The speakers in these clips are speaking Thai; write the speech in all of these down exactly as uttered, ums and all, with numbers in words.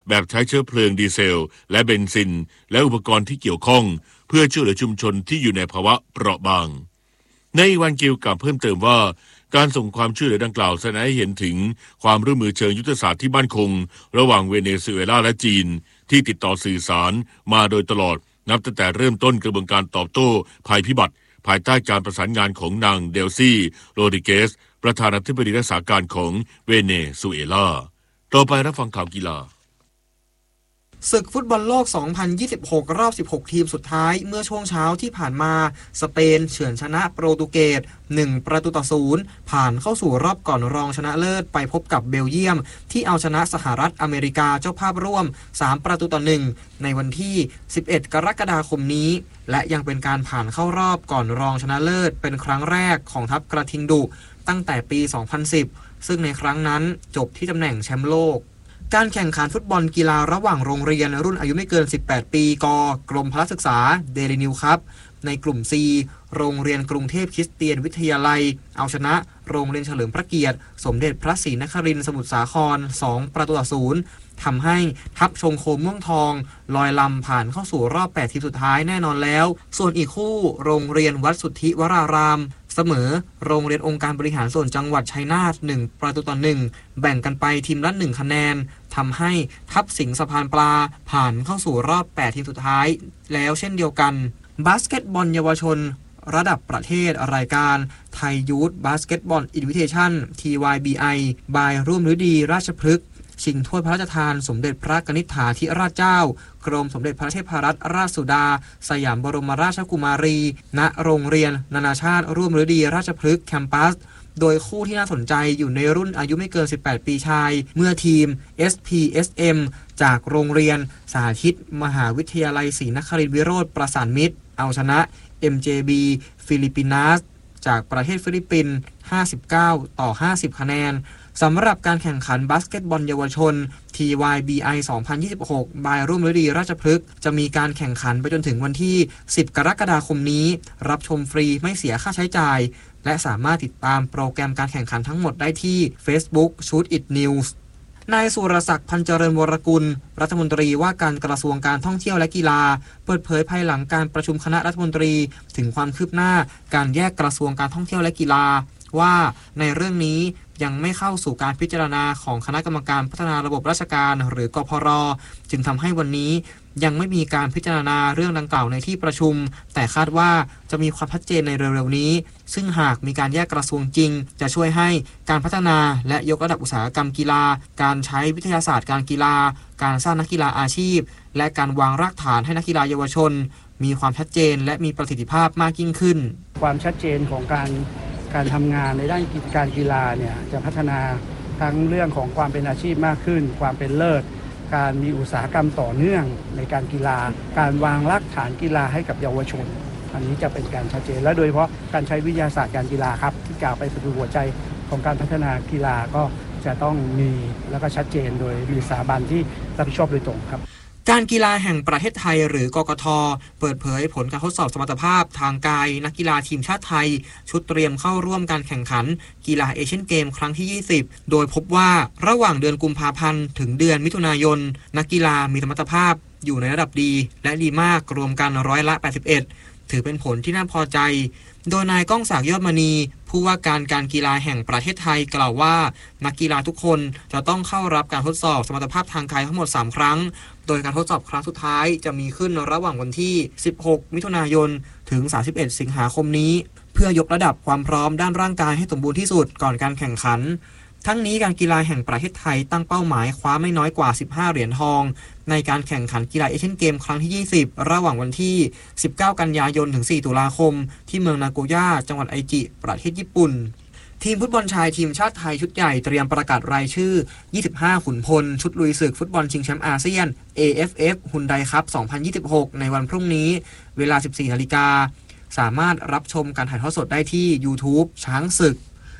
แบบใช้เชื้อเพลิงดีเซลและเบนซินและอุปกรณ์ที่เกี่ยวข้องเพื่อช่วยเหลือชุมชนที่อยู่ในภาวะเปราะบางในวันกิลกล่าวเพิ่มเติมว่าการส่งความช่วยเหลือดังกล่าวแสดงให้เห็นถึงความร่วมมือเชิงยุทธศาสตร์ที่มั่นคงระหว่างเวเนซุเอลาและจีนที่ติดต่อสื่อสารมาโดยตลอดนับตั้งแต่เริ่มต้นกระบวนการตอบโต้ภัยพิบัติภายใต้การประสานงานของนางเดลซี่โรดริเกสประธานาธิบดีรักษาการของเวเนซุเอลาต่อไปรับฟังข่าวกีฬาศึกฟุตบอลโลก สองพันยี่สิบหก รอบ สิบหก ทีมสุดท้ายเมื่อช่วงเช้าที่ผ่านมาสเปนเฉือนชนะโปรตุเกสหนึ่งประตูต่อศูนย์ผ่านเข้าสู่รอบก่อนรองชนะเลิศไปพบกับเบลเยียมที่เอาชนะสหรัฐอเมริกาเจ้าภาพร่วมสามประตูต่อหนึ่งในวันที่สิบเอ็ดกรกฎาคมนี้และยังเป็นการผ่านเข้ารอบก่อนรองชนะเลิศเป็นครั้งแรกของทัพกระทิงดุตั้งแต่ปี สองพันสิบ ซึ่งในครั้งนั้นจบที่ตำแหน่งแชมป์โลกการแข่งขันฟุตบอลกีฬาระหว่างโรงเรียนรุ่นอายุไม่เกินสิบแปดปีกกรมพละศึกษาเดลินิวครับในกลุ่ม C โรงเรียนกรุงเทพคริสเตียนวิทยาลัยเอาชนะโรงเรียนเฉลิมพระเกียรติสมเด็จพระศรีนครินทร์สมุทรสาครสองประตูต่อศูนย์ทำให้ทัพชงโคมม่วงทองลอยลำผ่านเข้าสู่รอบแปดทีมสุดท้ายแน่นอนแล้วส่วนอีกคู่โรงเรียนวัดสุทธิวรารามเสมอโรงเรียนองค์การบริหารส่วนจังหวัดชัยนาทหนึ่งประตูต่อหนึ่งแบ่งกันไปทีมละหนึ่งคะแนนทำให้ทัพสิงห์สะพานปลาผ่านเข้าสู่รอบแปดทีมสุดท้ายแล้วเช่นเดียวกันบาสเกตบอลเยาวชนระดับประเทศรายการไทยยูทบาสเกตบอลอินวิเทชั่น ที วาย บี ไอ บายร่วมฤดีราชพฤกษ์ชิงถ้วยพระราชทานสมเด็จพระกนิษฐาธิราชเจ้ากรมสมเด็จพระเทพรัตนราชสุดาสยามบรมราชกุมารีณโรงเรียนนานาชาติร่วมฤดีราชพฤกษ์แคมปัสโดยคู่ที่น่าสนใจอยู่ในรุ่นอายุไม่เกินสิบแปดปีชายเมื่อทีม เอส พี เอส เอ็ม จากโรงเรียนสาธิตมหาวิทยาลัยศรีนครินทร์วิโรจน์ประสานมิตรเอาชนะ เอ็ม เจ บี ฟิลิปปินัสจากประเทศฟิลิปปินส์ห้าสิบเก้าต่อห้าสิบคะแนนสำหรับการแข่งขันบาสเกตบอลเยาวชน ที วาย บี ไอ สองพันยี่สิบหก บายร่วมฤดีราชพฤกษ์จะมีการแข่งขันไปจนถึงวันที่สิบกรกฎาคมนี้รับชมฟรีไม่เสียค่าใช้จ่ายและสามารถติดตามโปรแกรมการแข่งขันทั้งหมดได้ที่ Facebook Shoot It News นายสุรศักดิ์พันเจริญวรกุลรัฐมนตรีว่าการกระทรวงการท่องเที่ยวและกีฬาเปิดเผยภายหลังการประชุมคณะรัฐมนตรีถึงความคืบหน้าการแยกกระทรวงการท่องเที่ยวและกีฬาว่าในเรื่องนี้ยังไม่เข้าสู่การพิจารณาของคณะกรรมการพัฒนาระบบราชการหรือกพร.จึงทำให้วันนี้ยังไม่มีการพิจารณาเรื่องดังกล่าวในที่ประชุมแต่คาดว่าจะมีความชัดเจนในเร็วๆนี้ซึ่งหากมีการแยกกระทรวงจริงจะช่วยให้การพัฒนาและยกระดับอุตสาหกรรมกีฬาการใช้วิทยาศาสตร์การกีฬาการสร้างนักกีฬาอาชีพและการวางรากฐานให้นักกีฬาเยาวชนมีความชัดเจนและมีประสิทธิภาพมากยิ่งขึ้นความชัดเจนของการการทำงานในด้านการกีฬาเนี่ยจะพัฒนาทั้งเรื่องของความเป็นอาชีพมากขึ้นความเป็นเลิศการมีอุตสาหกรรมต่อเนื่องในการกีฬาการวางรากฐานกีฬาให้กับเยาวชนอันนี้จะเป็นการชัดเจนและโดยเฉพาะการใช้วิทยาศาสตร์การกีฬาครับที่กล่าวไปสู่หัวใจของการพัฒนากีฬาก็จะต้องมีแล้วก็ชัดเจนโดยมีสถาบันที่รับผิดชอบโดยตรงครับการกีฬาแห่งประเทศไทยหรือกกท.เปิดเผยผลการทดสอบสมรรถภาพทางกายนักกีฬาทีมชาติไทยชุดเตรียมเข้าร่วมการแข่งขันกีฬาเอเชียนเกมครั้งที่ยี่สิบโดยพบว่าระหว่างเดือนกุมภาพันธ์ถึงเดือนมิถุนายนนักกีฬามีสมรรถภาพอยู่ในระดับดีและดีมากรวมกันร้อยละแปดสิบเอ็ดถือเป็นผลที่น่าพอใจโดยนายก้องศักดิ์ยอดมณีผู้ว่าการการกีฬาแห่งประเทศไทยกล่าวว่านักกีฬาทุกคนจะต้องเข้ารับการทดสอบสมรรถภาพทางกายทั้งหมดสามครั้งโดยการทดสอบครั้งสุดท้ายจะมีขึ้นระหว่างวันที่สิบหกมิถุนายนถึงสามสิบเอ็ดสิงหาคมนี้เพื่อยกระดับความพร้อมด้านร่างกายให้สมบูรณ์ที่สุดก่อนการแข่งขันทั้งนี้การกีฬาแห่งประเทศไทยตั้งเป้าหมายคว้าไม่น้อยกว่าสิบห้าเหรียญทองในการแข่งขันกีฬาเอเชียนเกมครั้งที่ยี่สิบระหว่างวันที่สิบเก้ากันยายนถึงสี่ตุลาคมที่เมืองนาโกย่าจังหวัดไอจิประเทศญี่ปุ่นทีมฟุตบอลชายทีมชาติไทยชุดใหญ่เตรียมประกาศรายชื่อยี่สิบห้าขุนพลชุดลุยศึกฟุตบอลชิงแชมป์อาเซียน เอ เอฟ เอฟ Hyundai Cup สองพันยี่สิบหกในวันพรุ่งนี้เวลา สิบสี่นาฬิกาสามารถรับชมการถ่ายทอดสดได้ที่ YouTube ช้างศึก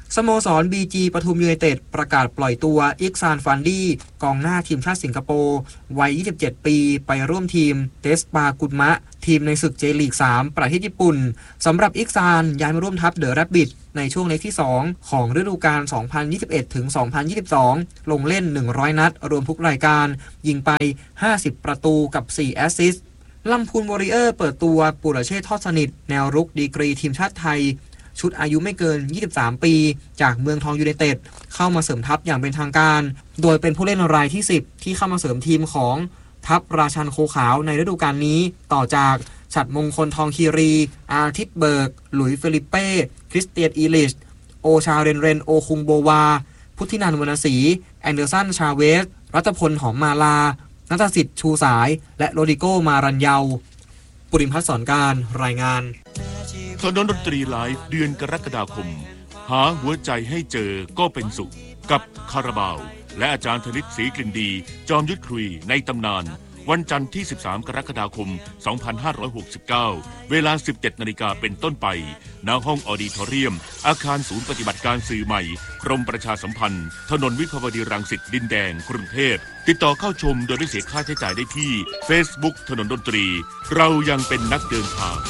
สโมสร บี จี ปทุมยูไนเต็ดประกาศปล่อยตัวอิกซานฟันดี้กองหน้าทีมชาติสิงคโปร์วัยยี่สิบเจ็ดปีไปร่วมทีมเตสปากุดมะทีมในศึกเจลีกสามประเทศญี่ปุ่นสำหรับอิกซานย้ายมาร่วมทัพเดอะแรบบิทในช่วงเล็กที่สองของฤดูกาล สองพันยี่สิบเอ็ดถึงสองพันยี่สิบสอง ลงเล่นหนึ่งร้อยนัดรวมทุกรายการยิงไปห้าสิบประตูกับสี่แอสซิสต์ลำพูนวอริเออร์เปิดตัวปุรเชษฐ์ทอดสนิทแนวรุกดีกรีทีมชาติไทยชุดอายุไม่เกินยี่สิบสามปีจากเมืองทองยูไนเต็ดเข้ามาเสริมทัพอย่างเป็นทางการโดยเป็นผู้เล่นรายที่สิบที่เข้ามาเสริมทีมของทัพราชันโคขาวในฤดูกาลนี้ต่อจากฉัตรมงคลทองคีรีอาทิตย์เบิร์กหลุยส์เฟลิเป้คริสเตียนอีลิชโอชาเรนเรนโอคุงโบวาพุทธินันท์วรรณศรีแอนเดอร์สันชาเวสรัตพลหอมมาลาณัฐสิทธิ์ชูสายและโรดิโกมารันเยาปุริมพัฒน์สอนการรายงานถนนดนตรีไลฟ์เดือนกรกฎาคมหาหัวใจให้เจอก็เป็นสุขกับคาราบาวและอาจารย์ธนิตศรีกลิ่นดีจอมยุทธคุยในตำนานวันจันทร์ที่สิบสามกรกฎาคมสองพันห้าร้อยหกสิบเก้าเวลา สิบเจ็ดนาฬิกาเป็นต้นไปณห้องออดิทอเรียมอาคารศูนย์ปฏิบัติการสื่อใหม่กรมประชาสัมพันธ์ถนนวิภาวดีรังสิตดินแดงกรุงเทพติดต่อเข้าชมโดยไม่เสียค่าใช้จ่ายได้ที่ Facebook ถนนดนตรีเรายังเป็นนักเดินทาง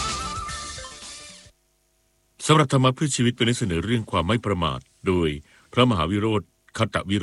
สำหรับธรรมะเพื่อชีวิตเป็นเสนอเรื่องความไม่ประมาทโดยพระมหาวิโรธคัตตวิโร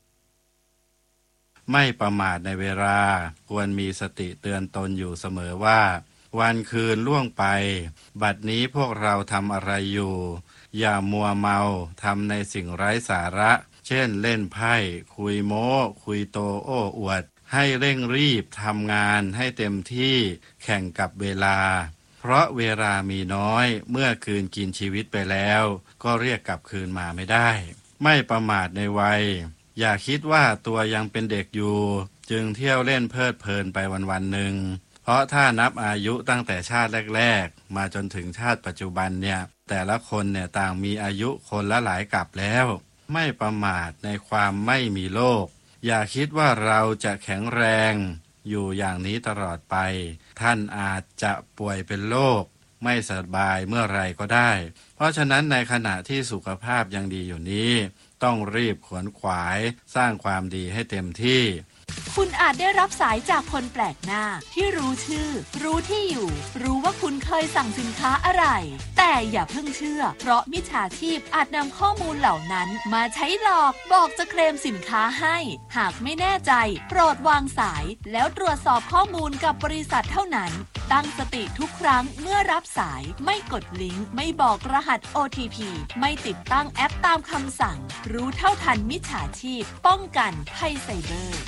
ไม่ประมาทในเวลาควรมีสติเตือนตนอยู่เสมอว่าวันคืนล่วงไปบัดนี้พวกเราทำอะไรอยู่อย่ามัวเมาทำในสิ่งไร้สาระเช่นเล่นไพ่คุยโม้คุยโตโอ้อวดให้เร่งรีบทำงานให้เต็มที่แข่งกับเวลาเพราะเวลามีน้อยเมื่อคืนกินชีวิตไปแล้วก็เรียกกลับคืนมาไม่ได้ไม่ประมาทในวัยอย่าคิดว่าตัวยังเป็นเด็กอยู่จึงเที่ยวเล่นเพลิดเพลินไปวันๆหนึ่งเพราะถ้านับอายุตั้งแต่ชาติแรกๆมาจนถึงชาติปัจจุบันเนี่ยแต่ละคนเนี่ยต่างมีอายุคนละหลายกับแล้วไม่ประมาทในความไม่มีโรคอย่าคิดว่าเราจะแข็งแรงอยู่อย่างนี้ตลอดไปท่านอาจจะป่วยเป็นโรคไม่สบายเมื่อไรก็ได้เพราะฉะนั้นในขณะที่สุขภาพยังดีอยู่นี้ต้องรีบขวนขวายสร้างความดีให้เต็มที่คุณอาจได้รับสายจากคนแปลกหน้าที่รู้ชื่อรู้ที่อยู่รู้ว่าคุณเคยสั่งสินค้าอะไรแต่อย่าเพิ่งเชื่อเพราะมิจฉาชีพอาจนำข้อมูลเหล่านั้นมาใช้หลอกบอกจะเคลมสินค้าให้หากไม่แน่ใจโปรดวางสายแล้วตรวจสอบข้อมูลกับบริษัทเท่านั้นตั้งสติทุกครั้งเมื่อรับสายไม่กดลิงก์ไม่บอกรหัส โอ ที พี ไม่ติดตั้งแอปตามคำสั่งรู้เท่าทันมิจฉาชีพป้องกันภัยไซเบอร์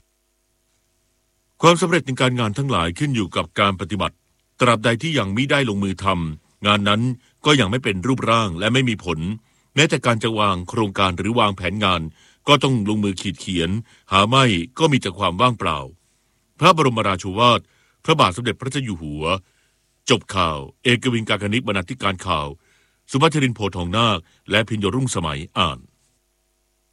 ความสำเร็จในการงานทั้งหลายขึ้นอยู่กับการปฏิบัติตราบใดที่ยังมิได้ลงมือทำงานนั้นก็ยังไม่เป็นรูปร่างและไม่มีผลแม้แต่การจะวางโครงการหรือวางแผนงานก็ต้องลงมือขีดเขียนหาไม่ก็มีแต่ความว่างเปล่าพระบรมราโชวาทพระบาทสมเด็จพระเจ้าอยู่หัวจบข่าวเอกวินกากนิษฐ์บรรณาธิการข่าวสุภัทรินทร์โพธิ์ทองนาคและพิญโยรุ่งสมัยอ่าน